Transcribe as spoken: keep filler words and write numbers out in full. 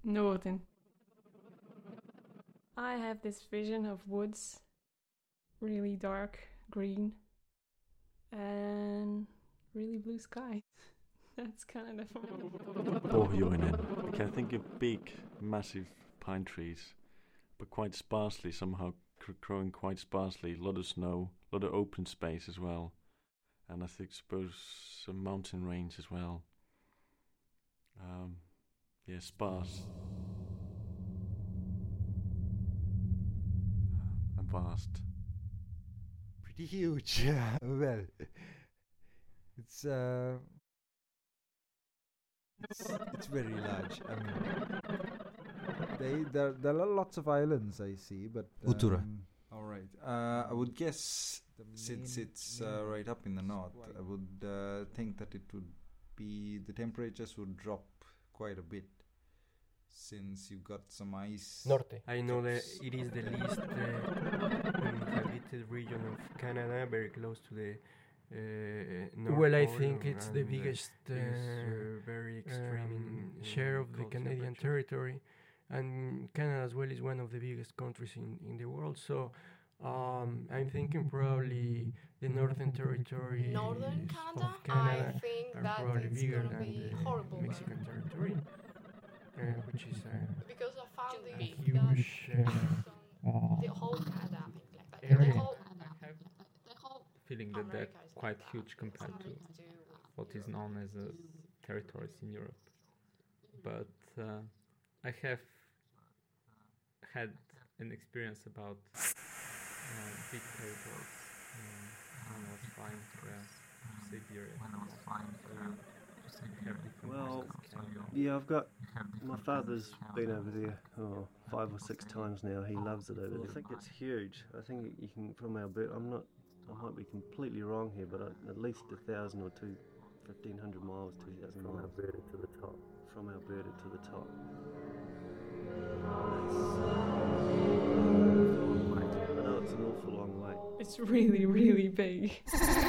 Northern. I have this vision of woods, really dark green, and really blue sky. That's Canada for me. Pohjoinen. Okay, I think of big, massive pine trees, but quite sparsely somehow, cr- growing quite sparsely. A lot of snow, a lot of open space as well, and I think suppose some mountain range as well. Um, yeah, sparse uh, and vast. Pretty huge. Well, it's uh, it's, it's very large. I mean, they there there are lots of islands I see, but um, Utura. All right. Uh, I would guess the since main- it's main uh, one right up in the is north, white. I would uh, think that it would be the temperatures would drop quite a bit since you've got some ice. Norte. I know that it is the least uh, inhabited region of Canada, very close to the uh, North Well, I Pole, think it's the and, uh, biggest uh, it is, uh, very extreme in, um, in share of the cold Canadian temperature. territory, and Canada as well is one of the biggest countries in, in the world. So um, I'm thinking probably the Northern Territory Northern of Canada, Canada I think are that probably it's bigger gonna than be the horrible Mexican weather. territory, uh, which is uh, Because I found a the huge uh, the whole Canada, I think, like that. area. The whole, I have the whole feeling that they're America is like quite that. huge compared It's to nothing to do with what is Europe. known as a territories in Europe. But uh, I have had an experience about uh, big territories um, when I was flying to uh, Siberia. So you have different Well, parts of Canada. yeah, I've got. My father's been over there oh, five or six times now. He loves it over there. I think it's huge. I think you can, from Alberta, I'm not, I might be completely wrong here, but at least a thousand or two, fifteen hundred miles, two thousand miles. From Alberta to the top. From Alberta to the top. I know it's an awful long way. It's really, really big.